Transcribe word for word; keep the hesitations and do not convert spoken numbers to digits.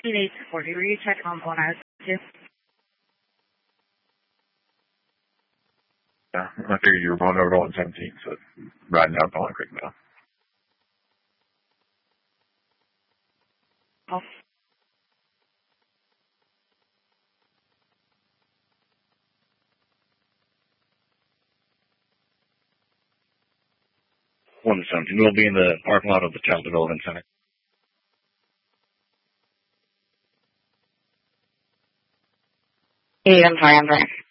eight forty, were you checking on one hour two? Yeah, I figured you were going over to one seventeen, so riding out going quick now. Oh. one seventeen. We'll be in the parking lot of the Child Development Center. Eight, I'm sorry, I'm sorry.